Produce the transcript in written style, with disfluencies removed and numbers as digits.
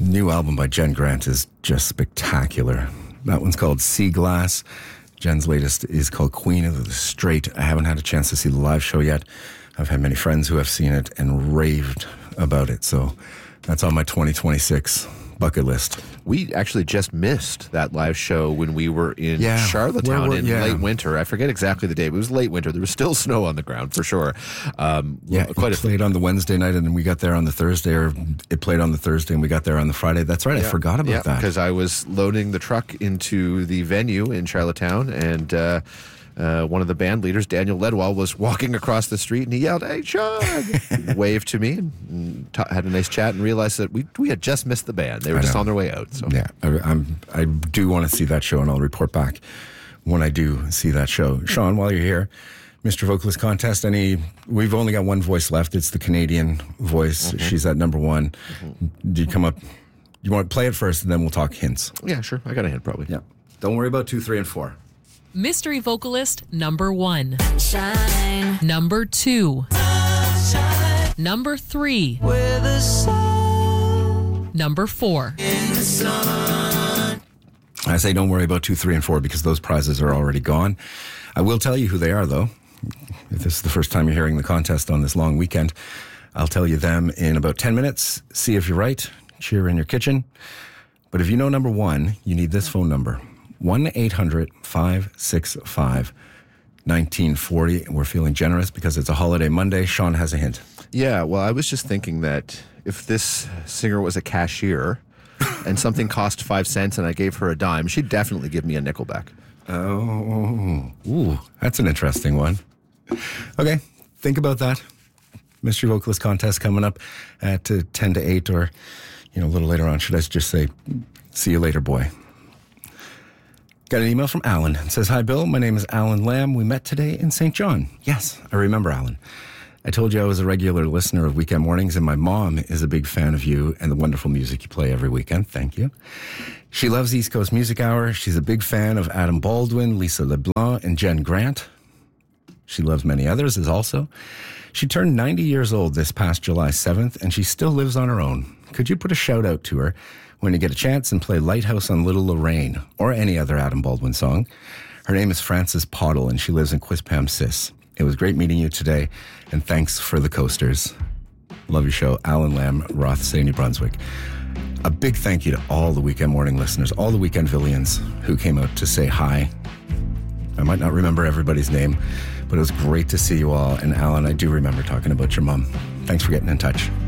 New album by Jen Grant is just spectacular. That one's called Sea Glass. Jen's latest is called Queen of the Strait. I haven't had a chance to see the live show yet. I've had many friends who have seen it and raved about it. So that's on my 2026 bucket list. We actually just missed that live show when we were in Charlottetown in late winter. I forget exactly the day, but it was late winter. There was still snow on the ground for sure. It played on the Wednesday night, and then we got there on the Thursday, or it played on the Thursday and we got there on the Friday. That's right. I forgot about that. Because I was loading the truck into the venue in Charlottetown, and one of the band leaders, Daniel Ledwall, was walking across the street, and he yelled, "Hey, Sean!" He waved to me and had a nice chat, and realized that we had just missed the band. They were just on their way out. So. Yeah, I do want to see that show, and I'll report back when I do see that show. Sean, while you're here, Mr. Vocalist Contest, we've only got one voice left. It's the Canadian voice. Mm-hmm. She's at number one. Mm-hmm. Did you come up? You want to play it first, and then we'll talk hints? Yeah, sure. I got a hint, probably. Yeah. Don't worry about 2, 3, and 4. Mystery vocalist number 1. Shine. Number 2. Shine. Number 3. Where the sun. Number 4. In the sun. I say don't worry about 2, 3, and 4 because those prizes are already gone. I will tell you who they are, though. If this is the first time you're hearing the contest on this long weekend, I'll tell you them in about 10 minutes. See if you're right. Cheer in your kitchen. But if you know number 1, you need this phone number. 1-800-565-1940. We're feeling generous because it's a holiday Monday. Sean has a hint. Yeah, well, I was just thinking that if this singer was a cashier and something cost 5 cents and I gave her a dime, she'd definitely give me a nickel back. Oh, that's an interesting one. Okay, think about that. Mystery Vocalist Contest coming up at 10 to 8 or, a little later on. Should I just say, see you later, boy. Got an email from Alan. It says, "Hi, Bill. My name is Alan Lamb. We met today in St. John." Yes, I remember Alan. "I told you I was a regular listener of Weekend Mornings, and my mom is a big fan of you and the wonderful music you play every weekend." Thank you. "She loves East Coast Music Hour. She's a big fan of Adam Baldwin, Lisa LeBlanc, and Jen Grant. She loves many others as also. She turned 90 years old this past July 7th, and she still lives on her own. Could you put a shout out to her when you get a chance and play Lighthouse on Little Lorraine or any other Adam Baldwin song? Her name is Frances Pottle, and she lives in Quispam, Sis. It was great meeting you today, and thanks for the coasters. Love your show. Alan Lamb, Rothsay, New Brunswick." A big thank you to all the Weekend Morning listeners, all the Weekend Villians who came out to say hi. I might not remember everybody's name, but it was great to see you all. And Alan, I do remember talking about your mom. Thanks for getting in touch.